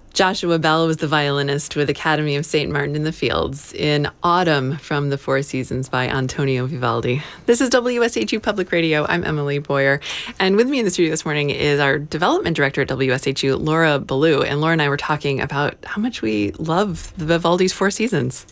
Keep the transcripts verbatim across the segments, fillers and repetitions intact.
Joshua Bell was the violinist with Academy of Saint Martin in the Fields in Autumn from the Four Seasons by Antonio Vivaldi. This is W S H U Public Radio. I'm Emily Boyer. And with me in the studio this morning is our development director at W S H U, Laura Ballou. And Laura and I were talking about how much we love the Vivaldi's Four Seasons.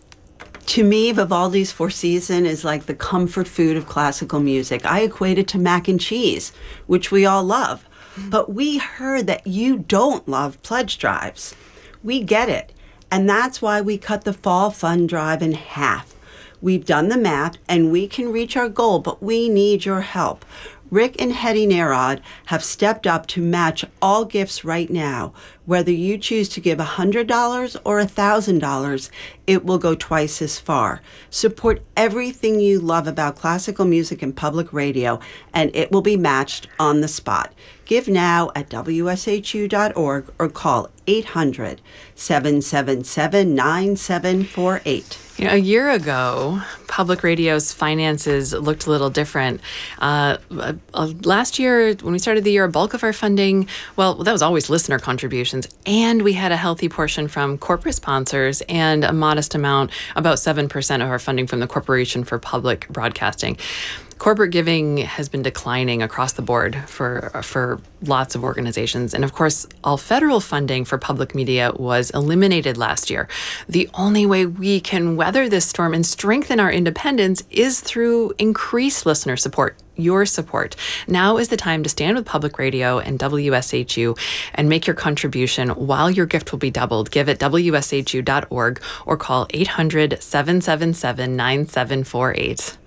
To me, Vivaldi's Four Seasons is like the comfort food of classical music. I equate it to mac and cheese, which we all love. But we heard that you don't love pledge drives. We get it. And that's why we cut the Fall Fund Drive in half. We've done the math and we can reach our goal, but we need your help. Rick and Hetty Narod have stepped up to match all gifts right now. Whether you choose to give one hundred dollars or one thousand dollars, it will go twice as far. Support everything you love about classical music and public radio, and it will be matched on the spot. Give now at W S H U dot org or call eight hundred, seven seven seven, nine seven four eight. You know, a year ago, public radio's finances looked a little different. Uh, uh, last year, when we started the year, a bulk of our funding, well, that was always listener contributions, and we had a healthy portion from corporate sponsors and a modest amount, about seven percent of our funding from the Corporation for Public Broadcasting. Corporate giving has been declining across the board for for lots of organizations. And of course, all federal funding for public media was eliminated last year. The only way we can weather this storm and strengthen our independence is through increased listener support, your support. Now is the time to stand with public radio and W S H U and make your contribution while your gift will be doubled. Give at W S H U dot org or call eight hundred, seven seven seven, nine seven four eight.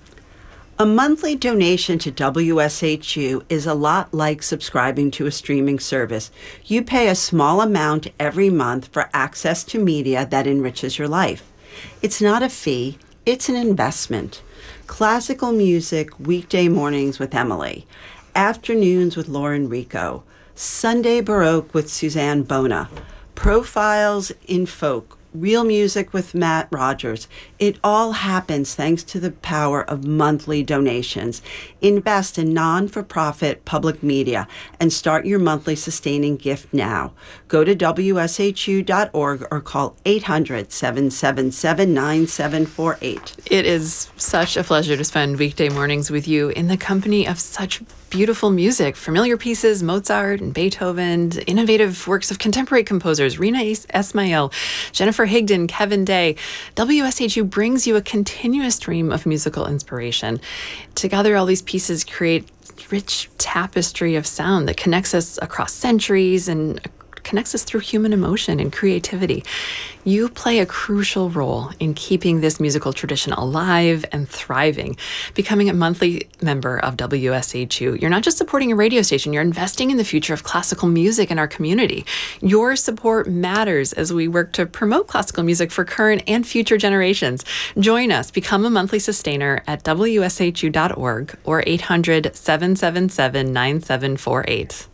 A monthly donation to W S H U is a lot like subscribing to a streaming service. You pay a small amount every month for access to media that enriches your life. It's not a fee, it's an investment. Classical music weekday mornings with Emily, afternoons with Lauren Rico, Sunday Baroque with Suzanne Bona, Profiles in Folk, Real Music with Matt Rogers. It all happens thanks to the power of monthly donations. Invest in non-for-profit public media and start your monthly sustaining gift now. Go to W S H U dot org or call eight hundred, seven seven seven, nine seven four eight. It is such a pleasure to spend weekday mornings with you in the company of such beautiful music, familiar pieces, Mozart and Beethoven, innovative works of contemporary composers, Rina Esmail, Jennifer Higdon, Kevin Day. W S H U brings you a continuous stream of musical inspiration. Together, all these pieces create rich tapestry of sound that connects us across centuries and connects us through human emotion and creativity. You play a crucial role in keeping this musical tradition alive and thriving. Becoming a monthly member of W S H U, you're not just supporting a radio station, you're investing in the future of classical music in our community. Your support matters as we work to promote classical music for current and future generations. Join us, become a monthly sustainer at W S H U dot org or eight hundred, seven seven seven, nine seven four eight.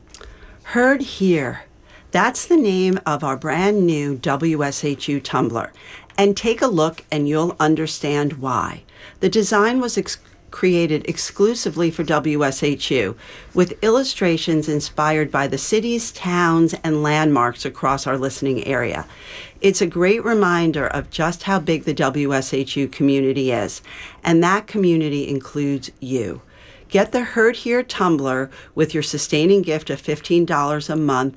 Heard Here. That's the name of our brand new W S H U Tumblr. And take a look and you'll understand why. The design was ex- created exclusively for W S H U, with illustrations inspired by the cities, towns, and landmarks across our listening area. It's a great reminder of just how big the W S H U community is, and that community includes you. Get the Heard Here Tumblr with your sustaining gift of fifteen dollars a month